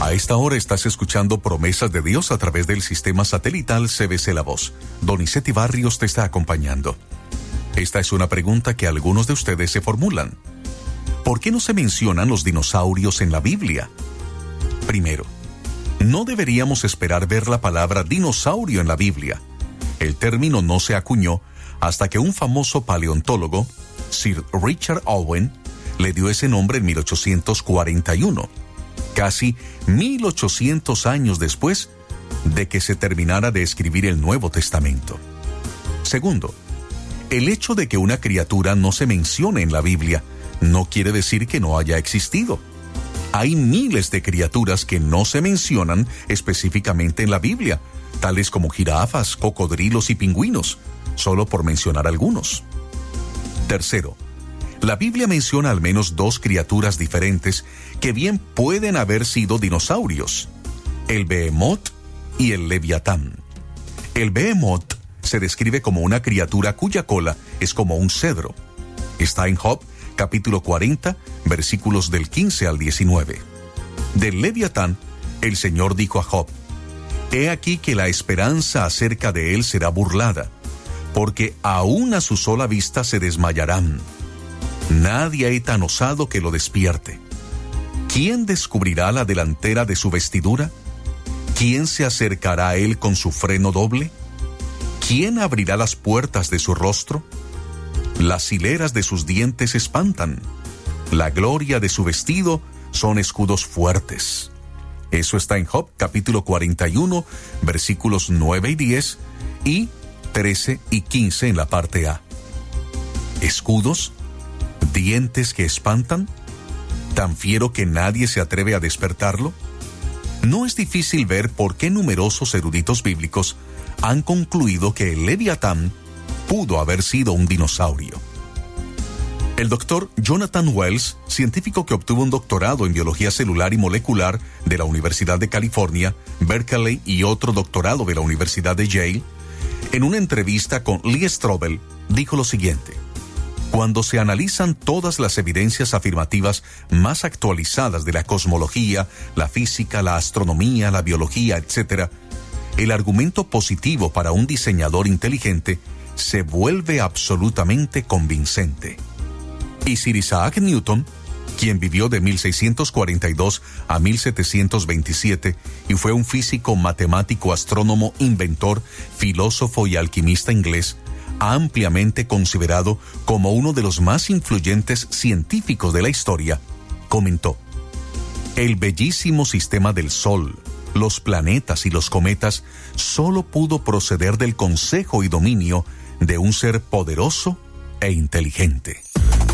A esta hora estás escuchando Promesas de Dios a través del sistema satelital CBC La Voz. Donizetti Barrios te está acompañando. Esta es una pregunta que algunos de ustedes se formulan. ¿Por qué no se mencionan los dinosaurios en la Biblia? Primero, no deberíamos esperar ver la palabra dinosaurio en la Biblia. El término no se acuñó hasta que un famoso paleontólogo, Sir Richard Owen, le dio ese nombre en 1841. Casi 1800 años después de que se terminara de escribir el Nuevo Testamento. Segundo, el hecho de que una criatura no se mencione en la Biblia no quiere decir que no haya existido. Hay miles de criaturas que no se mencionan específicamente en la Biblia, tales como jirafas, cocodrilos y pingüinos, solo por mencionar algunos. Tercero, la Biblia menciona al menos dos criaturas diferentes que bien pueden haber sido dinosaurios: el Behemoth y el Leviatán. El Behemoth se describe como una criatura cuya cola es como un cedro. Está en Job, capítulo 40, versículos del 15 al 19. Del Leviatán, el Señor dijo a Job: He aquí que la esperanza acerca de él será burlada, porque aún a su sola vista se desmayarán. Nadie hay tan osado que lo despierte. ¿Quién descubrirá la delantera de su vestidura? ¿Quién se acercará a él con su freno doble? ¿Quién abrirá las puertas de su rostro? Las hileras de sus dientes espantan. La gloria de su vestido son escudos fuertes. Eso está en Job, capítulo 41, versículos 9 y 10, y 13 y 15 en la parte A. ¿Escudos? ¿Dientes que espantan? ¿Tan fiero que nadie se atreve a despertarlo? No es difícil ver por qué numerosos eruditos bíblicos han concluido que el Leviatán pudo haber sido un dinosaurio. El doctor Jonathan Wells, científico que obtuvo un doctorado en biología celular y molecular de la Universidad de California, Berkeley y otro doctorado de la Universidad de Yale, en una entrevista con Lee Strobel, dijo lo siguiente: Cuando se analizan todas las evidencias afirmativas más actualizadas de la cosmología, la física, la astronomía, la biología, etc., el argumento positivo para un diseñador inteligente se vuelve absolutamente convincente. Y Sir Isaac Newton, quien vivió de 1642 a 1727 y fue un físico, matemático, astrónomo, inventor, filósofo y alquimista inglés, ampliamente considerado como uno de los más influyentes científicos de la historia, comentó: El bellísimo sistema del Sol, los planetas y los cometas solo pudo proceder del consejo y dominio de un ser poderoso e inteligente.